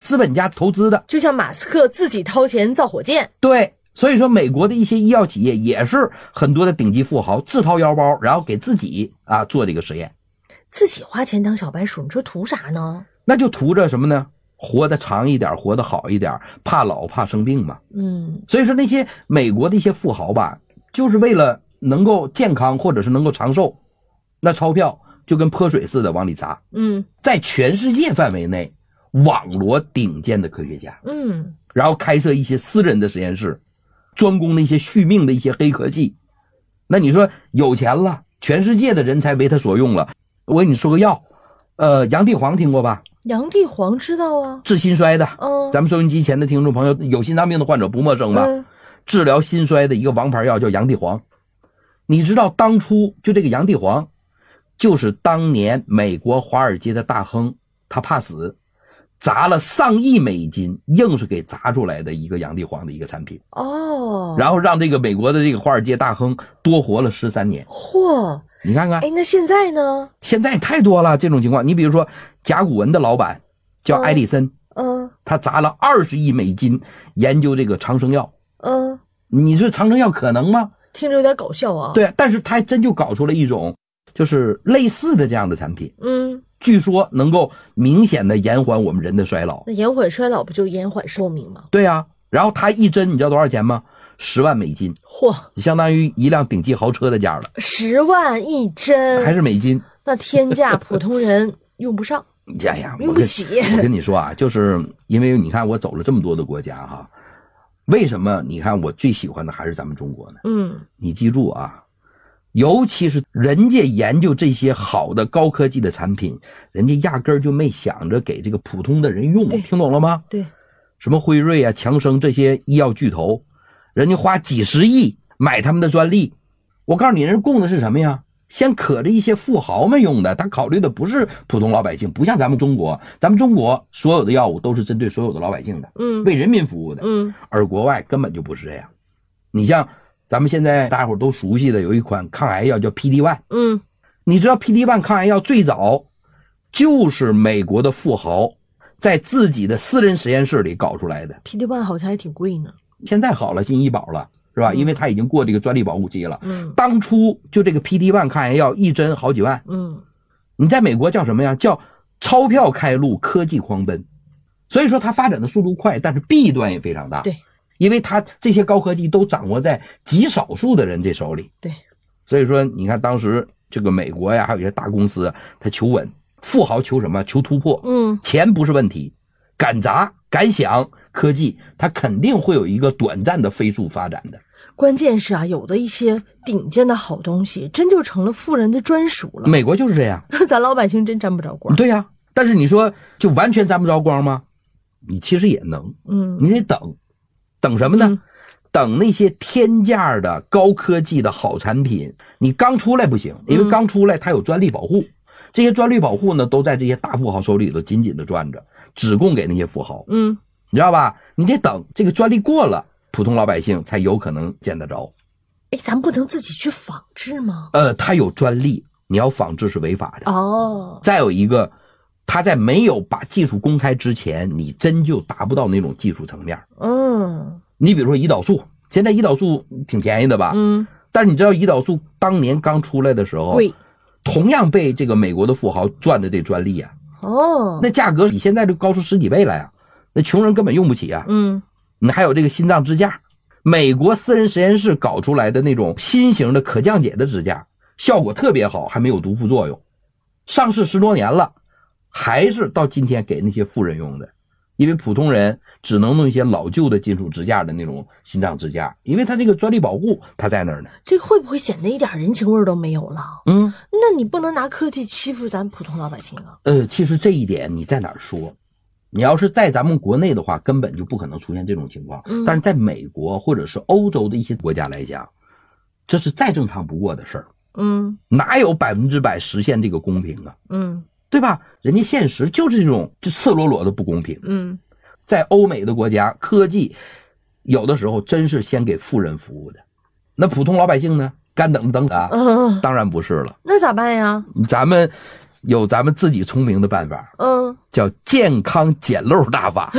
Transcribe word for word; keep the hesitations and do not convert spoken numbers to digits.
资本家投资的， 就像马斯克自己掏钱造火箭。 对，所以说美国的一些医药企业也是很多的顶级富豪自掏腰包，然后给自己啊做这个实验， 自己花钱当小白鼠，你说图啥呢？ 那就图着什么呢？活得长一点，活得好一点，怕老怕生病嘛。 嗯， 所以说那些美国的一些富豪吧，就是为了能够健康或者是能够长寿，那钞票就跟泼水似的往里砸。 嗯， 在全世界范围内网罗顶尖的科学家， 嗯， 然后开设一些私人的实验室，专攻那些续命的一些黑科技。那你说有钱了，全世界的人才为他所用了。我给你说个药，呃，洋地黄听过吧？ 洋地黄知道啊， 治心衰的。 嗯， 咱们收音机前的听众朋友，有心脏病的患者不陌生吧？ 嗯， 治疗心衰的一个王牌药叫洋地黄。你知道当初就这个洋地黄，就是当年美国华尔街的大亨，他怕死，砸了上亿美金，硬是给砸出来的一个洋地黄的一个产品。 哦， 然后让这个美国的这个华尔街大亨多活了十三年。 嚯， 你看看， 哎，那现在呢？ 现在太多了这种情况。你比如说甲骨文的老板叫埃里森， 嗯， 他砸了二十亿美金研究这个长生药。 嗯， 你说长生药可能吗？ 听着有点搞笑啊。 对，但是他还真就搞出了一种就是类似的这样的产品。 嗯， 据说能够明显的延缓我们人的衰老。 那延缓衰老不就延缓寿命吗？ 对啊，然后他一针你知道多少钱吗？十万美金。 嚯， 相当于一辆顶级豪车的价了。 十万一针， 还是美金？ 那天价普通人用不上。 呀呀， 用不起。 我跟, 我跟你说啊，就是因为你看我走了这么多的国家哈，为什么你看我最喜欢的还是咱们中国呢？ 嗯， 你记住啊，尤其是人家研究这些好的高科技的产品，人家压根儿就没想着给这个普通的人用，听懂了吗？ 对， 什么辉瑞啊、强生这些医药巨头，人家花几十亿买他们的专利，我告诉你，人供的是什么呀？先可着一些富豪们用的，他考虑的不是普通老百姓，不像咱们中国，咱们中国所有的药物都是针对所有的老百姓的， 嗯， 为人民服务的， 嗯， 而国外根本就不是这样。你像咱们现在大伙都熟悉的有一款抗癌药叫 P D 一， 嗯， 你知道 P D 一 抗癌药最早就是美国的富豪在自己的私人实验室里搞出来的。 P D 一 好像还挺贵呢， 现在好了，进医保了是吧？因为它已经过这个专利保护期了。 嗯， 当初就这个 P D 一 抗癌药一针好几万。 嗯， 你在美国叫什么呀？叫钞票开路，科技狂奔。所以说它发展的速度快，但是弊端也非常大。 对， 因为它这些高科技都掌握在极少数的人这手里。 对， 所以说你看当时这个美国呀，还有一些大公司，它求稳，富豪求什么？求突破。 嗯， 钱不是问题，敢砸敢想科技，它肯定会有一个短暂的飞速发展的。 关键是啊，有的一些顶尖的好东西真就成了富人的专属了。 美国就是这样， 那咱老百姓真沾不着光。 对呀、啊，但是你说就完全沾不着光吗？你其实也能， 嗯， 你得等，等什么呢？ 嗯、 等那些天价的高科技的好产品，你刚出来不行，因为刚出来它有专利保护，嗯、这些专利保护呢都在这些大富豪手里头紧紧的攥着，只供给那些富豪。 嗯， 你知道吧？你得等这个专利过了，普通老百姓才有可能见得着。 哎，咱不能自己去仿制吗？ 呃，它有专利，你要仿制是违法的。 哦。 再有一个，他在没有把技术公开之前，你真就达不到那种技术层面。 嗯。 你比如说胰岛素，现在胰岛素挺便宜的吧？ 嗯。 但是你知道胰岛素当年刚出来的时候， 贵， 同样被这个美国的富豪赚的这专利啊。 哦。 那价格比现在就高出十几倍来啊，那穷人根本用不起啊。 嗯。 你还有这个心脏支架，美国私人实验室搞出来的那种新型的可降解的支架，效果特别好，还没有毒副作用，上市十多年了，还是到今天给那些富人用的，因为普通人只能弄一些老旧的金属支架的那种心脏支架，因为它这个专利保护它在那儿呢。 这会不会显得一点人情味都没有了？ 嗯， 那你不能拿科技欺负咱普通老百姓啊。 呃，其实这一点你在哪儿说？你要是在咱们国内的话，根本就不可能出现这种情况。 嗯、 但是在美国或者是欧洲的一些国家来讲，这是再正常不过的事儿。 嗯， 哪有百分之百实现这个公平啊？ 嗯， 对吧？人家现实就是这种就赤裸裸的不公平。 嗯， 在欧美的国家，科技有的时候真是先给富人服务的，那普通老百姓呢？干等等啊？ 嗯， 当然不是了。 那咋办呀？ 咱们有咱们自己聪明的办法， 嗯， 叫健康捡漏大法。